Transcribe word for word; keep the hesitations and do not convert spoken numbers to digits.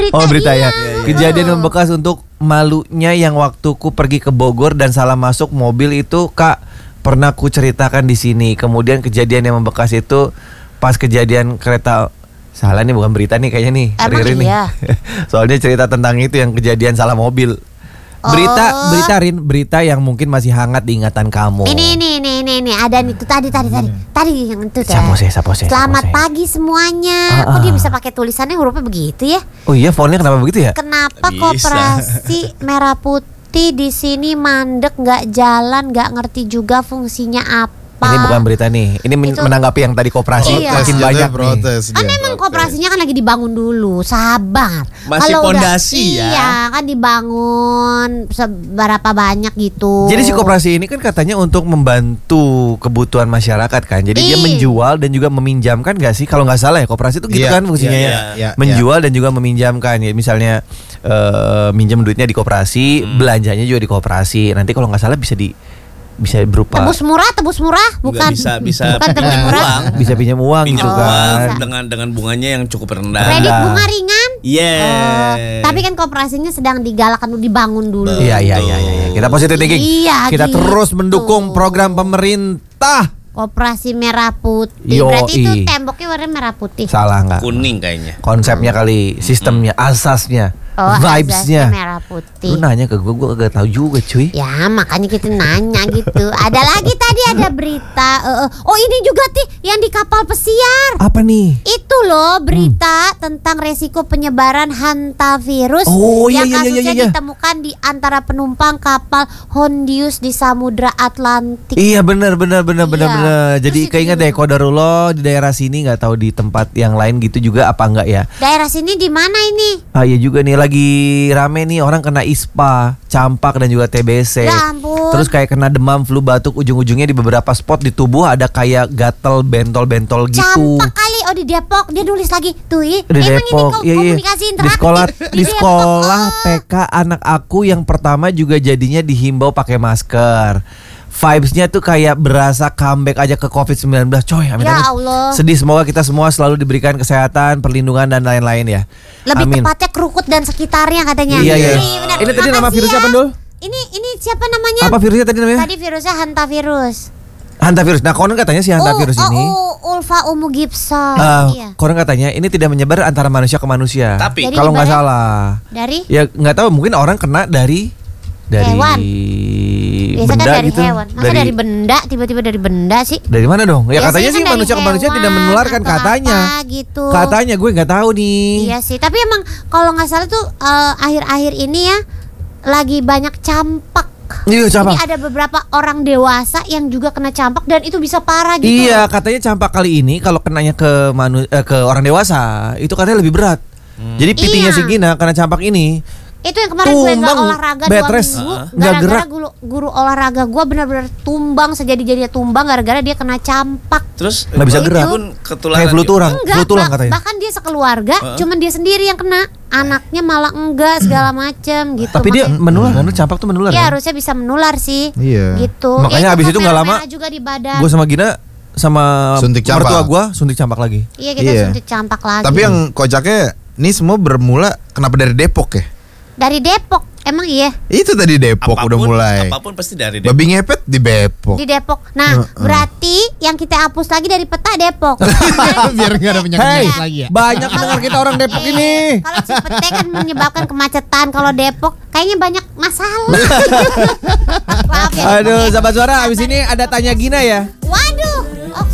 berita. Oh berita iya. ya. Kejadian membekas untuk malunya yang waktu ku pergi ke Bogor dan salah masuk mobil itu Kak pernah ku ceritakan di sini. Kemudian kejadian yang membekas itu pas kejadian kereta. Salah nih bukan berita nih kayaknya nih. Emang Riri nih. iya? Soalnya cerita tentang itu yang kejadian salah mobil. Berita, Oh. berita Rin, berita yang mungkin masih hangat di ingatan kamu. Ini ini ini ini ini ada nih tuh tadi tadi tadi tadi yang itu Siapa teh. sih, siapa sih, Selamat siapa sih? pagi semuanya. Ah, Kok dia ah. bisa pakai tulisannya hurufnya begitu ya? Oh iya, fontnya kenapa begitu ya? Kenapa Bisa. koperasi merah putih di sini mandek nggak jalan nggak ngerti juga fungsinya apa? Ini bukan berita nih. Ini men- Itu- menanggapi yang tadi koperasi Iya. makin Jatuhnya banyak nih. protes Kan dia. emang koperasinya kan lagi dibangun dulu, sabar. Masih Kalau udah- pondasi ya. Iya, kan dibangun seberapa banyak gitu. Jadi si koperasi ini kan katanya untuk membantu kebutuhan masyarakat kan. Jadi dia Ih. menjual dan juga meminjamkan gak sih? Kalau nggak salah ya koperasi itu gitu Iya, kan fungsinya iya, ya. iya, iya. Menjual dan juga meminjamkan ya. Misalnya eh, minjam duitnya di koperasi, Hmm. belanjanya juga di koperasi. Nanti kalau nggak salah bisa di bisa berupa Tebus murah, tebus murah, bukan? Nggak bisa bisa bukan tebus pinjam murah. uang. bisa pinjam uang Pinjam gitu Oh, kan. bisa. dengan dengan bunganya yang cukup rendah. Kredit bunga ringan. Yeah. Oh, tapi kan koperasinya sedang digalakkan dibangun dulu. Iya iya iya iya. iya. Kita positif thinking. Iya, Kita gitu. terus mendukung program pemerintah. Koperasi merah putih. Yoi. Berarti itu temboknya warna merah putih. Salah nggak? Kuning kayaknya. Konsepnya kali, sistemnya, asasnya, Oh, vibes-nya. azasnya merah putih. Lu nanya ke gue, gue gak tahu juga cuy. Ya makanya kita nanya gitu. Ada lagi tadi ada berita. eh, eh. Oh ini juga Tih yang di kapal pesiar. Apa nih? Itu loh berita tentang resiko penyebaran hantavirus Oh, iya, yang iya, iya, kasusnya iya, iya. ditemukan di antara penumpang kapal Hondius di Samudra Atlantik. Iya benar benar benar Iya. benar benar. Terus Jadi itu keinget deh gimana? Kodarullah di daerah sini nggak tahu di tempat yang lain gitu juga apa enggak ya? Daerah sini di mana ini? Ah iya juga nih lagi rame nih orang kena ispa, campak dan juga T B C. Ya ampun. Terus kayak kena demam, flu, batuk, ujung-ujungnya di beberapa spot di tubuh ada kayak gatel, bentol-bentol gitu. Campak kali. Oh di Depok. Dia nulis lagi tuh. i. Di Emang Depok, ini ko- iya, iya. komunikasi Di interaktif sekolah, di Depok. sekolah Oh. T K anak aku yang pertama juga jadinya dihimbau pakai masker. Vibes-nya tuh kayak berasa comeback aja ke covid sembilan belas coy. Amin, Ya amin. Allah. Sedih, semoga kita semua selalu diberikan kesehatan, perlindungan dan lain-lain ya. Lebih Amin. tepatnya Krukut dan sekitarnya katanya. Iya, iya. benar. Ini tadi nama Makasih virusnya ya. apa, Dul? Ini ini siapa namanya? Apa virusnya tadi namanya? Tadi virusnya hantavirus. Hantavirus. Nah, konon katanya si hantavirus oh, ini Oh, Ulfa Umu Gibson. eh, Iya. konon katanya ini tidak menyebar antara manusia ke manusia. Tapi- Jadi kalau nggak ibarat- salah, Dari ya nggak tahu mungkin orang kena dari dari Hewan. Biasa benda kan dari gitu. hewan. Masa dari, benda tiba-tiba dari benda sih? Dari mana dong? Ya Biasanya katanya kan sih dari manusia ke manusia tidak hewan menularkan atau katanya. apa gitu. Katanya gue nggak tahu nih. Iya sih, tapi emang kalau nggak salah tuh eh, akhir-akhir ini ya lagi banyak campak. Iya, campak. Jadi ada beberapa orang dewasa yang juga kena campak dan itu bisa parah gitu. Iya, katanya campak kali ini kalau kenanya ke manu, eh, ke orang dewasa itu katanya lebih berat. Jadi pipinya Iya. si Gina kena campak ini. Itu yang kemarin gue nggak Tumbang, olahraga bed dua rest. minggu, Nggak gara-gara gerak. guru, guru olahraga gue benar-benar tumbang sejadi-jadinya tumbang gara-gara dia kena campak. Terus Nggak bisa itu gerak. pun ketularan Kayak flu juga. tulang, Enggak, flu tulang bah- katanya. bahkan dia sekeluarga, Heeh. cuman dia sendiri yang kena, anaknya malah enggak segala macem gitu. Tapi dia Makanya- menular kan? Campak tuh menular ya kan? harusnya bisa menular sih. Iya. Gitu. Makanya Ya, abis itu nggak lama, merah-merah juga di badan. Gue sama Gina sama Suntik campak. mertua gue suntik campak lagi. Iya kita Iya. suntik campak lagi. Tapi yang kocaknya ini semua bermula kenapa dari Depok ya? dari Depok. Emang iya Itu tadi Depok Apapun- udah mulai. Apapun pasti dari Depok. Babi ngepet di Depok. di Depok. Nah, Heeh. berarti yang kita hapus lagi dari peta Depok. Biar nggak ada penyakit Hey, lagi ya. banyak pendengar kita orang Depok Eh, ini. Kalau Cipete kan menyebabkan kemacetan, kalau Depok kayaknya banyak masalah. Maaf ya. Aduh, sahabat suara, abis ini ada tanya Gina ya. Waduh.